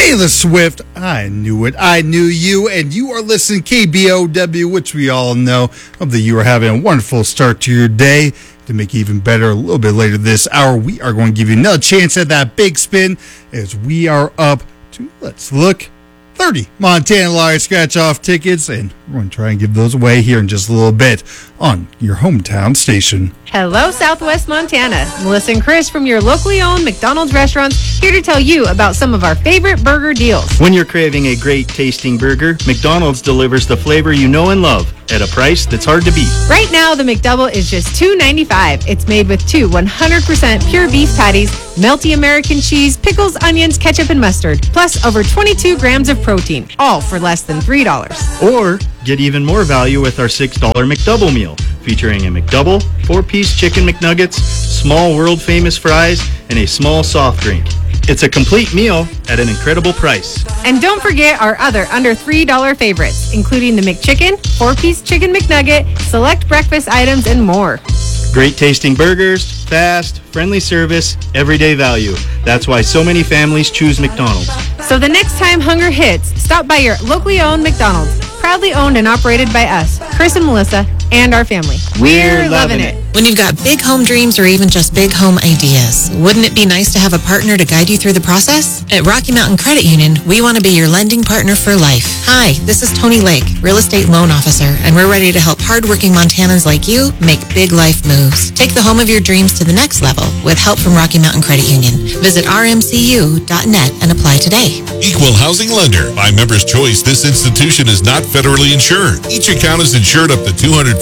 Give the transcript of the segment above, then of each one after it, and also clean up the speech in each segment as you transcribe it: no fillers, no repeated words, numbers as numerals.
Taylor Swift, I knew it. I knew you, and you are listening to KBOW, which we all know. Hope that you are having a wonderful start to your day. To make it even better, a little bit later this hour, we are going to give you another chance at that big spin as we are up to, let's look, 30 Montana Lottery scratch-off tickets, and we're going to try and give those away here in just a little bit on your hometown station. Hello, Southwest Montana. Melissa and Chris from your locally owned McDonald's restaurants here to tell you about some of our favorite burger deals. When you're craving a great tasting burger, McDonald's delivers the flavor you know and love at a price that's hard to beat. Right now, the McDouble is just $2.95. It's made with two 100% pure beef patties, melty American cheese, pickles, onions, ketchup, and mustard, plus over 22 grams of protein, all for less than $3. Or get even more value with our $6 McDouble meal, featuring a McDouble, 4-piece chicken McNuggets, small world-famous fries, and a small soft drink. It's a complete meal at an incredible price. And don't forget our other under $3 favorites, including the McChicken, 4-piece chicken McNugget, select breakfast items, and more. Great tasting burgers, fast, friendly service, everyday value. That's why so many families choose McDonald's. So the next time hunger hits, stop by your locally owned McDonald's, proudly owned and operated by us, Chris and Melissa, and our family. We're loving it. When you've got big home dreams or even just big home ideas, wouldn't it be nice to have a partner to guide you through the process? At Rocky Mountain Credit Union, we want to be your lending partner for life. Hi, this is Tony Lake, Real Estate Loan Officer, and we're ready to help hardworking Montanans like you make big life moves. Take the home of your dreams to the next level with help from Rocky Mountain Credit Union. Visit rmcu.net and apply today. Equal Housing Lender. By Members' Choice, this institution is not federally insured. Each account is insured up to $250,000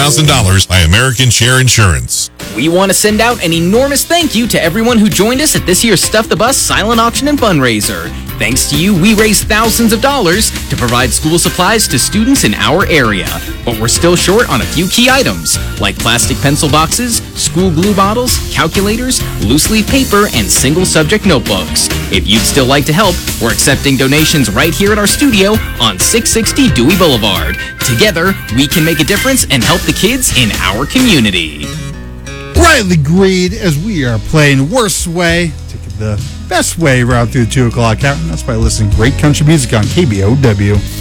by American Share Insurance. We want to send out an enormous thank you to everyone who joined us at this year's Stuff the Bus silent auction and fundraiser. Thanks to you, we raised thousands of dollars to provide school supplies to students in our area. But we're still short on a few key items, like plastic pencil boxes, school glue bottles, calculators, loose leaf paper, and single-subject notebooks. If you'd still like to help, we're accepting donations right here at our studio on 660 Dewey Boulevard. Together, we can make a difference and help the kids in our community. Rightly agreed, as we are playing Worst Way, taking the best way around through the 2 o'clock hour, and that's by listening to great country music on KBOW.